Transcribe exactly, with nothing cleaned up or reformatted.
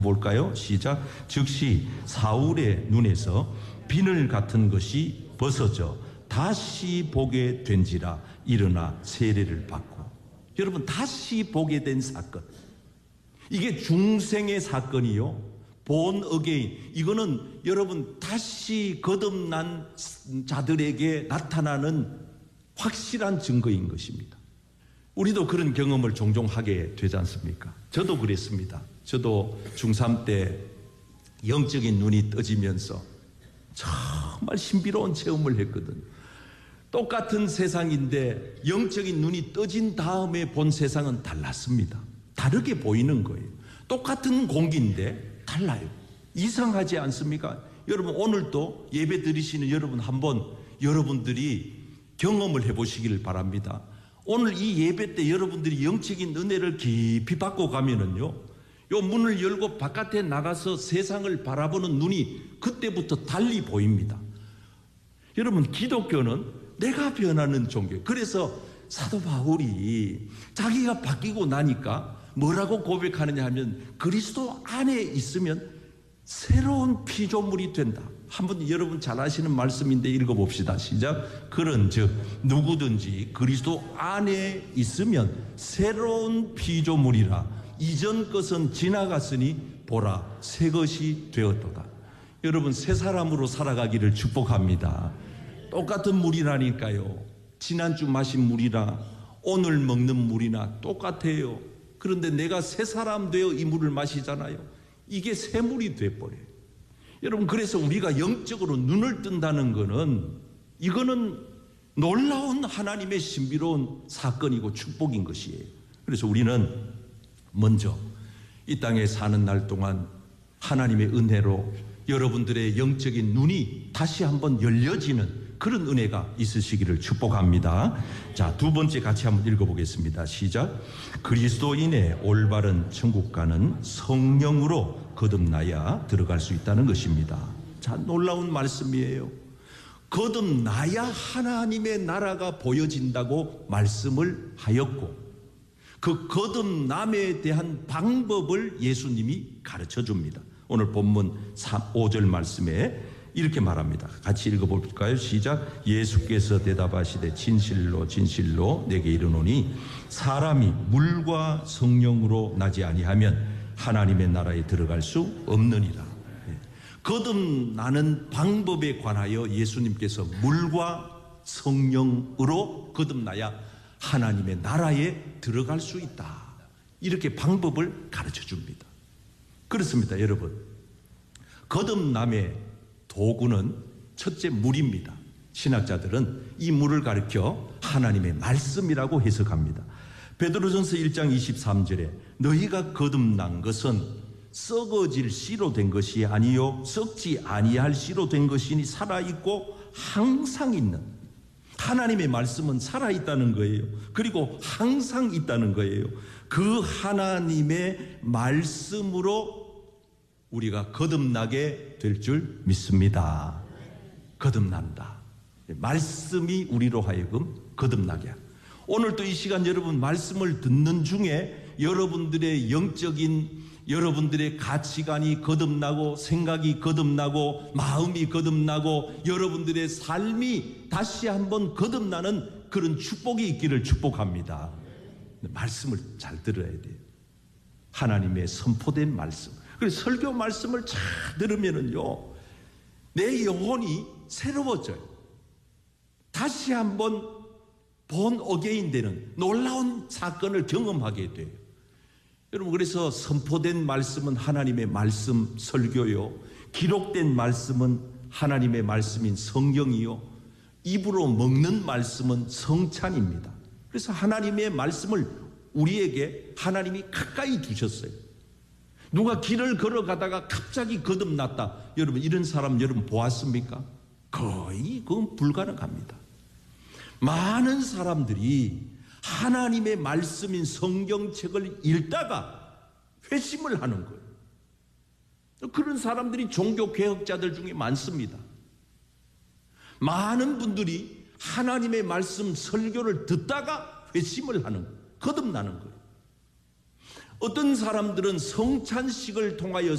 볼까요? 시작. 즉시 사울의 눈에서 비늘 같은 것이 벗어져 다시 보게 된지라 일어나 세례를 받고. 여러분, 다시 보게 된 사건, 이게 중생의 사건이요, 본 어게인, 이거는 여러분 다시 거듭난 자들에게 나타나는 확실한 증거인 것입니다. 우리도 그런 경험을 종종 하게 되지 않습니까? 저도 그랬습니다. 저도 중삼 때 영적인 눈이 떠지면서 정말 신비로운 체험을 했거든요. 똑같은 세상인데 영적인 눈이 떠진 다음에 본 세상은 달랐습니다. 다르게 보이는 거예요. 똑같은 공기인데 달라요. 이상하지 않습니까? 여러분, 오늘도 예배 드리시는 여러분, 한번 여러분들이 경험을 해보시기를 바랍니다. 오늘 이 예배 때 여러분들이 영적인 은혜를 깊이 받고 가면은요, 요 문을 열고 바깥에 나가서 세상을 바라보는 눈이 그때부터 달리 보입니다. 여러분, 기독교는 내가 변하는 종교. 그래서 사도 바울이 자기가 바뀌고 나니까 뭐라고 고백하느냐 하면, 그리스도 안에 있으면 새로운 피조물이 된다. 한번 여러분 잘 아시는 말씀인데 읽어봅시다. 시작. 그런즉 누구든지 그리스도 안에 있으면 새로운 피조물이라. 이전 것은 지나갔으니 보라, 새 것이 되었도다. 여러분, 새 사람으로 살아가기를 축복합니다. 똑같은 물이라니까요. 지난주 마신 물이나 오늘 먹는 물이나 똑같아요. 그런데 내가 새 사람 되어 이 물을 마시잖아요. 이게 새 물이 돼버려요. 여러분, 그래서 우리가 영적으로 눈을 뜬다는 것은, 이거는 놀라운 하나님의 신비로운 사건이고 축복인 것이에요. 그래서 우리는 먼저 이 땅에 사는 날 동안 하나님의 은혜로 여러분들의 영적인 눈이 다시 한번 열려지는 그런 은혜가 있으시기를 축복합니다. 자, 두 번째 같이 한번 읽어보겠습니다. 시작. 그리스도인의 올바른 천국가는 성령으로 거듭나야 들어갈 수 있다는 것입니다. 자, 놀라운 말씀이에요. 거듭나야 하나님의 나라가 보여진다고 말씀을 하였고, 그 거듭남에 대한 방법을 예수님이 가르쳐 줍니다. 오늘 본문 오 절 말씀에 이렇게 말합니다. 같이 읽어볼까요? 시작. 예수께서 대답하시되 진실로 진실로 내게 이르노니 사람이 물과 성령으로 나지 아니하면 하나님의 나라에 들어갈 수 없느니라. 거듭나는 방법에 관하여 예수님께서 물과 성령으로 거듭나야 하나님의 나라에 들어갈 수 있다, 이렇게 방법을 가르쳐 줍니다. 그렇습니다. 여러분, 거듭남의 도구는 첫째 물입니다. 신학자들은 이 물을 가리켜 하나님의 말씀이라고 해석합니다. 베드로전서 일 장 이십삼 절에 너희가 거듭난 것은 썩어질 씨로 된 것이 아니요 썩지 아니할 씨로 된 것이니 살아있고 항상 있는, 하나님의 말씀은 살아있다는 거예요. 그리고 항상 있다는 거예요. 그 하나님의 말씀으로 우리가 거듭나게 될 줄 믿습니다. 거듭난다. 말씀이 우리로 하여금 거듭나게 합니다. 오늘도 이 시간 여러분 말씀을 듣는 중에 여러분들의 영적인, 여러분들의 가치관이 거듭나고 생각이 거듭나고 마음이 거듭나고 여러분들의 삶이 다시 한번 거듭나는 그런 축복이 있기를 축복합니다. 말씀을 잘 들어야 돼요. 하나님의 선포된 말씀. 그래서 설교 말씀을 잘 들으면은요, 내 영혼이 새로워져요. 다시 한번 본 어게인 되는 놀라운 사건을 경험하게 돼요. 여러분, 그래서 선포된 말씀은 하나님의 말씀 설교요, 기록된 말씀은 하나님의 말씀인 성경이요, 입으로 먹는 말씀은 성찬입니다. 그래서 하나님의 말씀을 우리에게 하나님이 가까이 두셨어요. 누가 길을 걸어가다가 갑자기 거듭났다, 여러분 이런 사람 여러분 보았습니까? 거의 그건 불가능합니다. 많은 사람들이 하나님의 말씀인 성경책을 읽다가 회심을 하는 거예요. 그런 사람들이 종교개혁자들 중에 많습니다. 많은 분들이 하나님의 말씀 설교를 듣다가 회심을 하는 거예요. 거듭나는 거예요. 어떤 사람들은 성찬식을 통하여